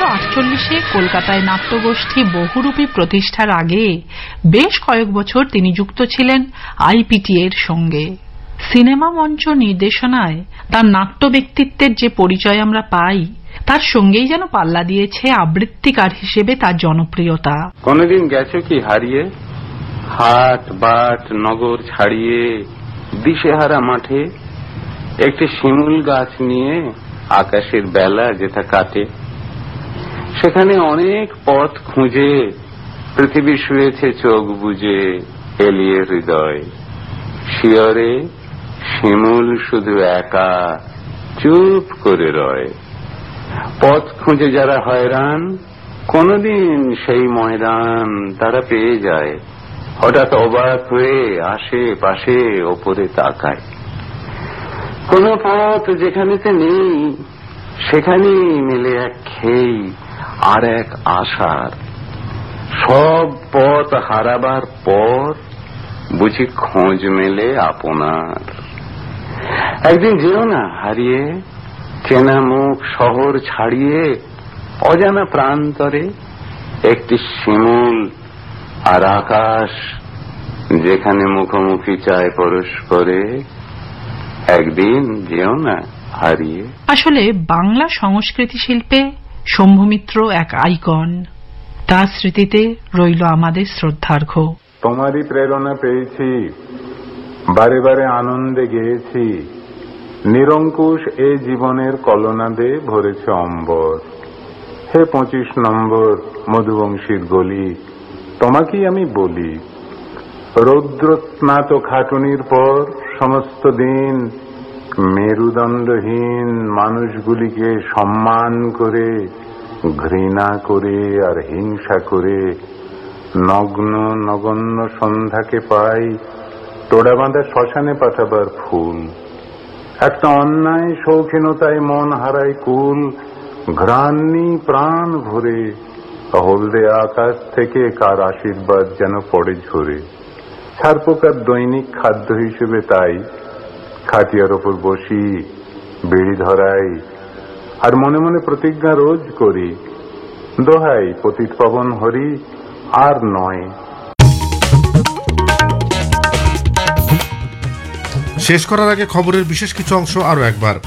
1948-এ কলকাতায় নাট্যগোষ্ঠী বহুরূপী প্রতিষ্ঠার আগে বেশ কয়েক বছর তিনি যুক্ত ছিলেন আইপিটিএ এর সঙ্গে। সিনেমা মঞ্চ নির্দেশনায় তার নাট্য ব্যক্তিত্বের যে পরিচয় আমরা পাই, তার সঙ্গেই যেন পাল্লা দিয়েছে আবৃত্তিকার হিসেবে তার জনপ্রিয়তা। কোনদিন গেছো কি হারিয়ে, হাট বাট নগর ছাড়িয়ে দিশেহারা মাঠে একটি শিমুল গাছ নিয়ে আকাশের বেলা যেটা কাটে, সেখানে অনেক পথ খুঁজে পৃথিবী শুয়েছে চোখ বুজে এলিয়ে হৃদয়, শিয়রে শিমুল শুধু একা চুপ করে রয়। পথ খুঁজে যারা হয়রান, কোনদিন সেই ময়দান তারা পেয়ে যায়, হঠাৎ অবাক হয়ে আশেপাশে ওপরে তাকায়। কোন পথ যেখানেতে নেই, সেখানেই মেলে এক খেই আর এক আশার। সব পথ হারাবার পর বুঝি খোঁজ মেলে আপনার। একদিন যেও না হারিয়ে, চেনা মুখ শহর ছাড়িয়ে অজানা প্রান্তরে একটি শিমুল আর আকাশ যেখানে মুখোমুখি চায় পরস্পরে, একদিন যেও না হারিয়ে। আসলে বাংলা সংস্কৃতি শিল্পে শম্ভু মিত্র এক আইকন। তার স্মৃতিতে রইল আমাদের শ্রদ্ধার্ঘ্য। তোমারই প্রেরণা পেয়েছি, বারে বারে আনন্দে গেয়েছি, নিরঙ্কুশ এ জীবনের কলনাদে ভরেছে অম্বর। হে 25 নম্বর মধুবংশীর গলি, তোমাকেই আমি বলি, রৌদ্রস্নাত খাটুনির পর সমস্ত দিন মেরুদণ্ডহীন মানুষগুলিকে সম্মান করে, ঘৃণা করে আর হিংসা করে নগ্ন নগণ্য সন্ধ্যাকে পাই তোড়া বাঁধা শ্মশানে পাঠাবার ফুল। একটা অন্যায় শৌখিনতায় মন হারায় কুল, ঘ্রাণী প্রাণ ভরে হলদে আকাশ থেকে কার আশীর্বাদ যেন পড়ে ঝরে। ছারপোকার দৈনিক খাদ্য হিসেবে তাই খাটিয়ার ওপর বসি, বিড়ি ধরাই, আর মনে মনে প্রতিজ্ঞা রোজ করি, দোহাই পতিত পাবন হরি আর নয়। শেষ করার আগে খবরের বিশেষ কিছু অংশ আরো একবার।